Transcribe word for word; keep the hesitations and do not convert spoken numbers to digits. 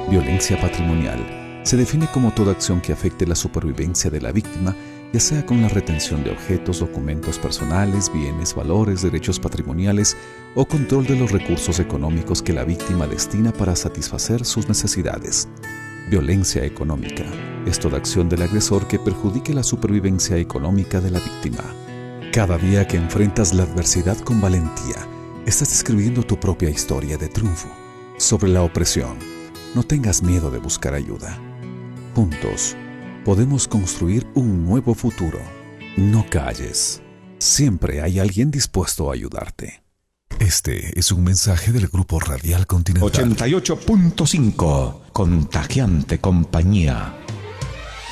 Violencia patrimonial se define como toda acción que afecte la supervivencia de la víctima, ya sea con la retención de objetos, documentos personales, bienes, valores, derechos patrimoniales o control de los recursos económicos que la víctima destina para satisfacer sus necesidades. Violencia económica es toda acción del agresor que perjudique la supervivencia económica de la víctima. Cada día que enfrentas la adversidad con valentía, estás escribiendo tu propia historia de triunfo sobre la opresión. No tengas miedo de buscar ayuda. Juntos, podemos construir un nuevo futuro. No calles. Siempre hay alguien dispuesto a ayudarte. Este es un mensaje del Grupo Radial Continental. ochenta y ocho punto cinco. Contagiante compañía.